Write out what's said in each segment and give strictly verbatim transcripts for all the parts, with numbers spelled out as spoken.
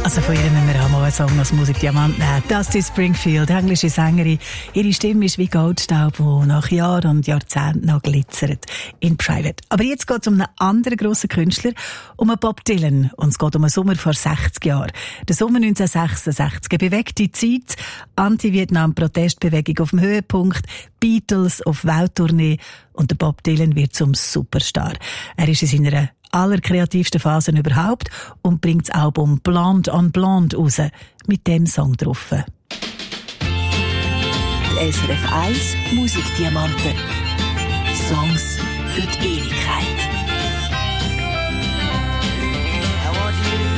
Also von ihr müssen wir auch mal einen Song als Musikdiamant nehmen. Dusty Springfield, englische Sängerin. Ihre Stimme ist wie Goldstaub, die nach Jahren und Jahrzehnten noch glitzert. In Private. Aber jetzt geht es um einen anderen grossen Künstler, um einen Bob Dylan. Und es geht um einen Sommer vor sechzig Jahren. Der Sommer neunzehnhundertsechsundsechzig. Eine bewegte Zeit. Anti-Vietnam-Protestbewegung auf dem Höhepunkt. Beatles auf Welttournee. Und der Bob Dylan wird zum Superstar. Er ist in seiner allerkreativsten Phasen überhaupt und bringt das Album Blonde on Blonde raus, mit dem Song drauf. Die S R F eins Musikdiamanten. Songs für die Ewigkeit. I want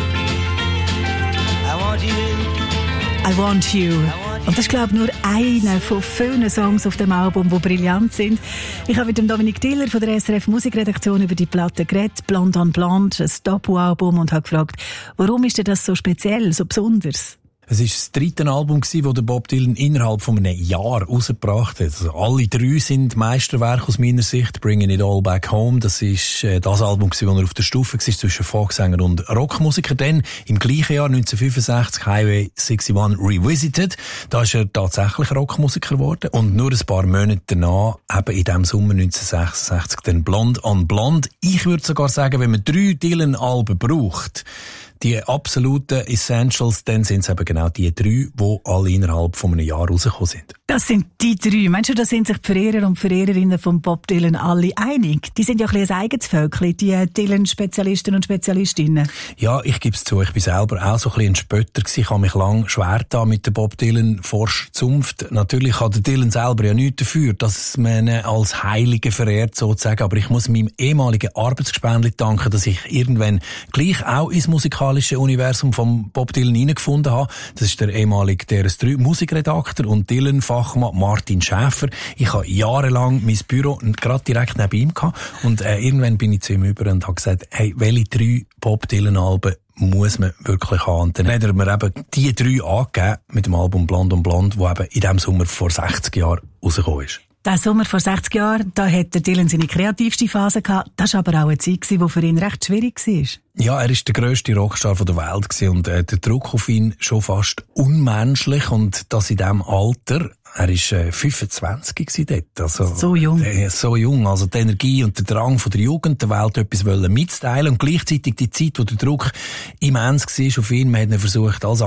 you. I want you. I want you. Und das ist, glaube ich, nur einer von vielen Songs auf dem Album, die brillant sind. Ich habe mit dem Dominik Diller von der S R F Musikredaktion über die Platte geredet, Blonde on Blonde, ein Doppel-Album, und habe gefragt, warum ist denn das so speziell, so besonders? Es war das dritte Album, das der Bob Dylan innerhalb von einem Jahr rausgebracht hat. Also alle drei sind Meisterwerke aus meiner Sicht. Bringing It All Back Home, das ist äh, das Album, das er auf der Stufe war zwischen Folksänger und Rockmusiker. Dann im gleichen Jahr neunzehnhundertfünfundsechzig Highway einundsiebzig Revisited. Da ist er tatsächlich Rockmusiker geworden. Und nur ein paar Monate danach, eben in diesem Sommer neunzehnhundertsechsundsechzig, dann Blonde on Blonde. Ich würde sogar sagen, wenn man drei Dylan-Alben braucht, die absoluten Essentials, dann sind es eben genau die drei, die alle innerhalb von einem Jahr rausgekommen sind. Das sind die drei. Meinst du, da sind sich die Verehrer und Verehrerinnen von Bob Dylan alle einig? Die sind ja ein bisschen ein eigenes Völkchen, die Dylan-Spezialisten und Spezialistinnen. Ja, ich gebe es zu, ich bin selber auch so ein bisschen ein Spötter gewesen. Ich habe mich lange schwer getan mit der Bob Dylan-Forscher-Zunft. Natürlich hat der Dylan selber ja nichts dafür, dass man ihn als Heiligen verehrt, sozusagen. Aber ich muss meinem ehemaligen Arbeitsgespendli danken, dass ich irgendwann gleich auch ins musikalische Universum von Bob Dylan hineingefunden habe. Das ist der ehemalige D R S drei Musikredakteur und Dylan-Fachmann Martin Schäfer. Ich habe jahrelang mein Büro gerade direkt neben ihm gehabt. Und äh, irgendwann bin ich zu ihm über und habe gesagt, hey, welche drei Bob Dylan-Alben muss man wirklich haben? Und dann hat er mir eben die drei angegeben mit dem Album Blonde on Blonde, das eben in diesem Sommer vor sechzig Jahren rausgekommen ist. Der Sommer vor sechzig Jahren, da hat der Dylan seine kreativste Phase gehabt. Das war aber auch eine Zeit, die für ihn recht schwierig war. Ja, er war der grösste Rockstar der Welt gewesen und äh, der Druck auf ihn schon fast unmenschlich, und das in diesem Alter. Er war äh, fünfundzwanzig gewesen dort. Also, so jung. Äh, so jung. Also die Energie und der Drang von der Jugend, der Welt etwas wollen mitzuteilen, und gleichzeitig die Zeit, wo der Druck immens war auf ihn. Man hat ihn versucht, als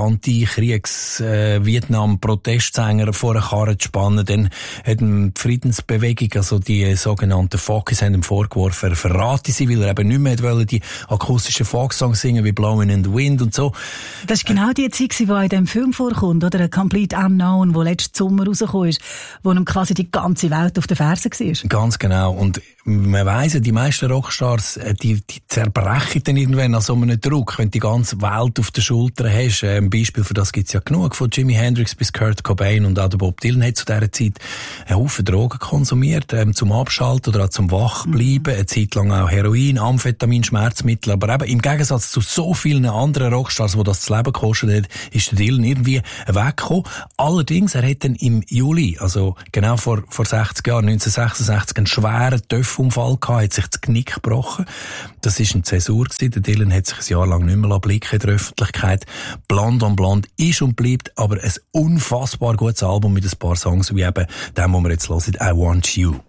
Anti-Kriegs-Vietnam-Protestsänger vor eine Karre zu spannen. Dann hat ihm die Friedensbewegung, also die sogenannten Folkies, haben ihm vorgeworfen, er verrate sie, weil er eben nicht mehr wollte, die akustischen Folksongs singen wie Blowing in the Wind und so. Das war genau die Zeit, die in diesem Film vorkommt, oder? Ein Complete Unknown, wo letzten Sommer rausgekommen ist, wo ihm quasi die ganze Welt auf den Fersen war. Ganz genau. Und man weiss ja, die meisten Rockstars, die, die zerbrechen dann irgendwann an so einem Druck, wenn du die ganze Welt auf den Schultern hast. Ein Beispiel für das gibt's ja genug, von Jimi Hendrix bis Kurt Cobain, und auch der Bob Dylan hat zu dieser Zeit einen Haufen Drogen konsumiert, ähm, zum Abschalten oder auch zum Wachbleiben, eine Zeit lang auch Heroin, Amphetamin, Schmerzmittel, aber eben im Gegensatz zu so vielen anderen Rockstars, die das das Leben gekostet hat, ist der Dylan irgendwie weggekommen. Allerdings, er hat dann im Juli, also genau vor, vor sechzig Jahren, neunzehnhundertsechsundsechzig, einen schweren Töpfunfall gehabt, hat sich das Knick gebrochen. Das war eine Zäsur gewesen. Der Dylan hat sich ein Jahr lang nicht mehr blicken in der Öffentlichkeit. Blonde on Blonde ist und bleibt aber ein unfassbar gutes Album mit ein paar Songs, wie eben dem, den wir jetzt hören, I Want You.